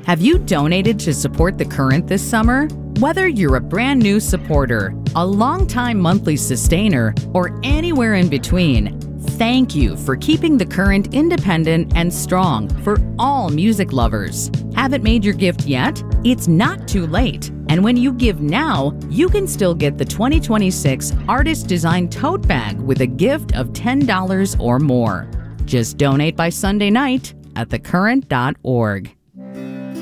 Have you donated to support The Current this summer? Whether you're a brand new supporter, a longtime monthly sustainer, or anywhere in between, thank you for keeping The Current independent and strong for all music lovers. Haven't made your gift yet? It's not too late. And when you give now, you can still get the 2026 Artist Design Tote Bag with a gift of $10 or more. Just donate by Sunday night at thecurrent.org.